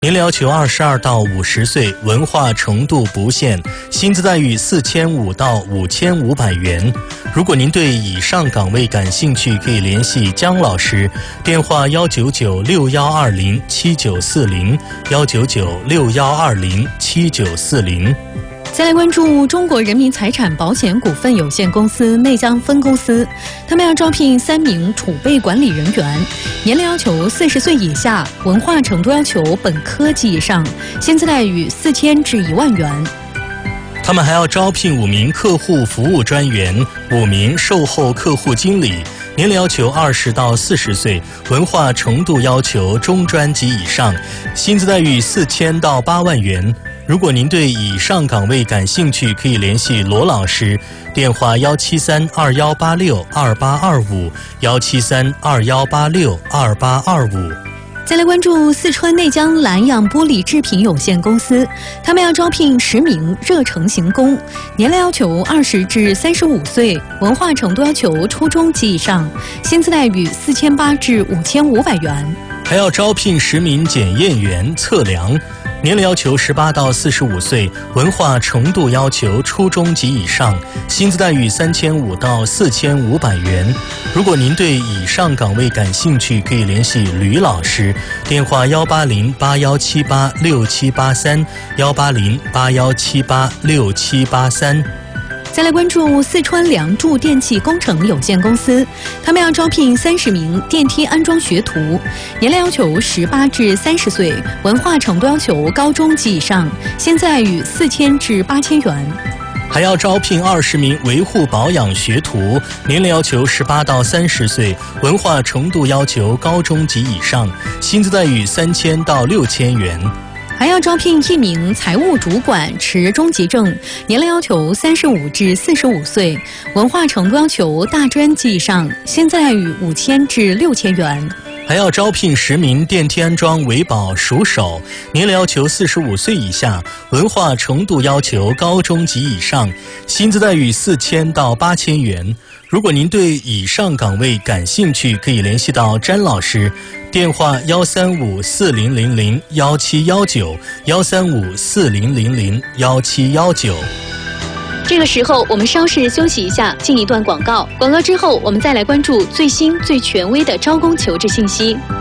年龄要求22到50岁，文化程度不限，薪资待遇4500到5500元。如果您对以上岗位感兴趣，可以联系姜老师，电话19961207940，19961207940。 再来关注中国人民财产保险股份有限公司内江分公司，他们要招聘3名储备管理人员，年龄要求40岁以下，文化程度要求本科及以上，薪资待遇4000至1万元。 他们还要招聘5名客户服务专员，5名售后客户经理，年龄要求20到40岁，文化程度要求中专及以上，薪资待遇4000到8万元。如果您对以上岗位感兴趣，可以联系罗老师，电话17321862825，17321862825。 再来关注四川内江蓝洋玻璃制品有限公司，他们要招聘10名热成型工，年龄要求20至35岁，文化程度要求初中及以上，薪资待遇4800至5500元。 还要招聘10名检验员测量，年龄要求18到45岁，文化程度要求初中及以上，薪资待遇3500到4500元。如果您对以上岗位感兴趣，可以联系吕老师，电话18081786783，18081786783。 再来关注四川梁祝电气工程有限公司，他们要招聘30名电梯安装学徒，年龄要求18至30岁，文化程度要求高中及以上，薪资待遇4000至8000元。 还要招聘20名维护保养学徒，年龄要求18到30岁，文化程度要求高中及以上，薪资待遇3000到6000元。 还要招聘1名财务主管持中级证，年龄要求35至45岁，文化程度要求大专及以上，薪资待遇5000至6000元。 还要招聘10名电梯安装维保熟手，年龄要求45岁以下，文化程度要求高中及以上，薪资待遇4000到8000元。如果您对以上岗位感兴趣，可以联系到詹老师，电话13540001719，13540001719。 这个时候我们稍事休息一下，进一段广告。广告之后，我们再来关注最新最权威的招工求职信息。